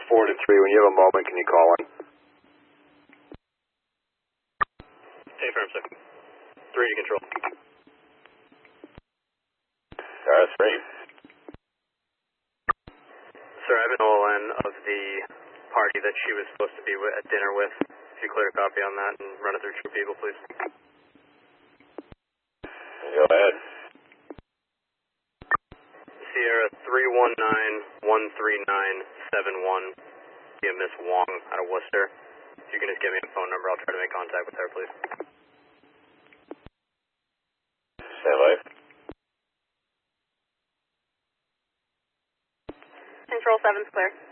4 to 3. When you have a moment, can you call in? Hey, firm, sir. 3 to control. RS3. Sir, I have an OLN of the party that she was supposed to be at dinner with. If you clear a copy on that and run it through True People, please. Go ahead. Sierra 319-13971. Be a Miss Wong out of Worcester. If you can just give me a phone number, I'll try to make contact with her, please. Stand by. Control 7's clear.